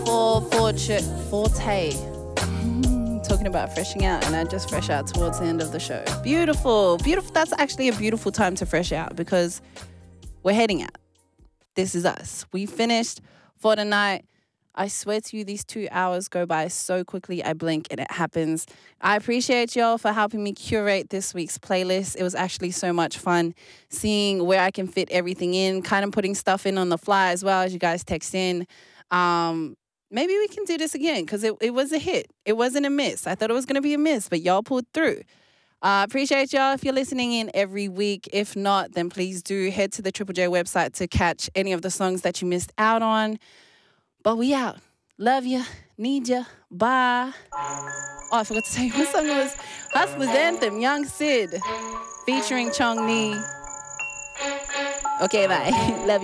for Forte. Talking about freshing out, and I just fresh out towards the end of the show. Beautiful. That's actually a beautiful time to fresh out because we're heading out. This is us. We finished for the night. I swear to you, these 2 hours go by so quickly. I blink and it happens. I appreciate y'all for helping me curate this week's playlist. It was actually so much fun seeing where I can fit everything in, kind of putting stuff in on the fly as well as you guys text in. Maybe we can do this again because it was a hit. It wasn't a miss. I thought it was going to be a miss, but y'all pulled through. Appreciate y'all if you're listening in every week. If not, then please do head to the Triple J website to catch any of the songs that you missed out on. But we out. Love ya. Need ya. Bye. Oh, I forgot to tell you what song it was. Hustler's Anthem, Young Sid, featuring Chong Ni. Okay, bye. Love you.